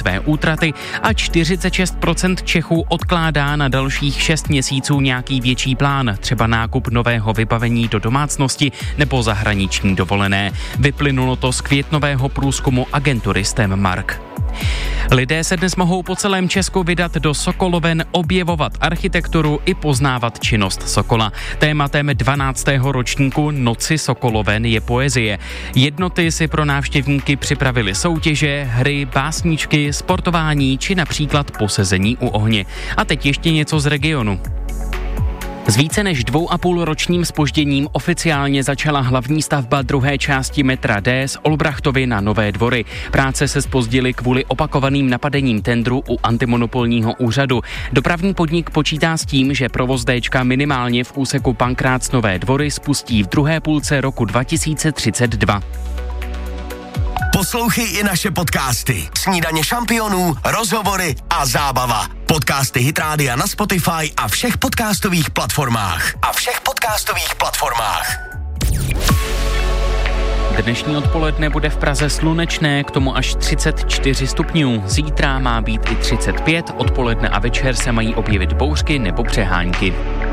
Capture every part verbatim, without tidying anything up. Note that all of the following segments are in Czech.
své útraty a čtyřicet šest procent Čechů odkládá na dalších šest měsíců nějaký větší plán, třeba nákup nového vybavení do domácnosti nebo zahraniční dovolené. Vyplynulo to z květnového průzkumu agentury STEM-Mark. Lidé se dnes mohou po celém Česku vydat do Sokoloven, objevovat architekturu i poznávat činnost Sokola. Tématem dvanáctého ročníku Noci Sokoloven je poezie. Jednoty si pro návštěvníky připravili soutěže, hry, básníčky, sportování či například posezení u ohně. A teď ještě něco z regionu. S více než dvou a půl ročním zpožděním oficiálně začala hlavní stavba druhé části metra D z Olbrachtovy na Nové Dvory. Práce se zpozdily kvůli opakovaným napadením tendru u antimonopolního úřadu. Dopravní podnik počítá s tím, že provoz Déčka minimálně v úseku Pankrác Nové Dvory spustí v druhé půlce roku dva tisíce třicet dva. Poslouchej i naše podcasty. Snídaně šampionů, rozhovory a zábava. Podcasty Hit Rádia na Spotify a všech podcastových platformách. A všech podcastových platformách. Dnešní odpoledne bude v Praze slunečné, k tomu až třicet čtyři stupňů. Zítra má být i třicet pět, odpoledne a večer se mají objevit bouřky nebo přehánky.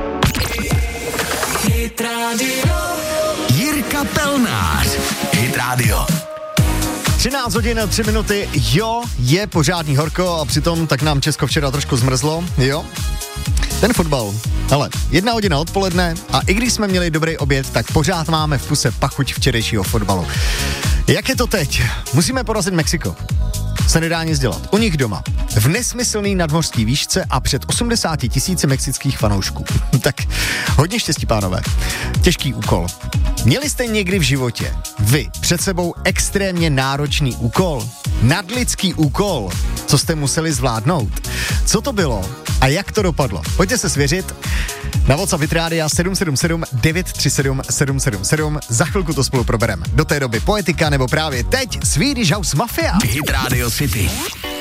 Hit Radio. Jirka Pelnář. Hit Radio. třináct hodin tři minuty, jo, je pořádný horko a přitom tak nám Česko včera trošku zmrzlo, jo. Ten fotbal, ale jedna hodina odpoledne a i když jsme měli dobrý oběd, tak pořád máme v puse pachuť včerejšího fotbalu. Jak je to teď? Musíme porazit Mexiko. Se nedá nic dělat. U nich doma. V nesmyslný nadmořský výšce a před osmdesáti tisíci mexických fanoušků. Tak hodně štěstí, pánové. Těžký úkol. Měli jste někdy v životě vy před sebou extrémně náročný úkol? Nadlidský úkol? Co jste museli zvládnout? Co to bylo? A jak to dopadlo? Pojďte se svěřit na WhatsApp Hit Rádia sedm sedm sedm devět tři sedm sedm sedm sedm. Za chvilku to spolu probereme. Do té doby Poetika nebo právě teď Swedish House Mafia. Hit Radio City.